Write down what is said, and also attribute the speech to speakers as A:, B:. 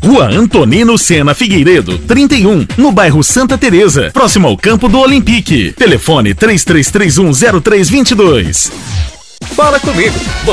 A: Rua Antonino Sena Figueiredo, 31, no bairro Santa Teresa, próximo ao campo do Olympique. Telefone 33310322.
B: Fala comigo.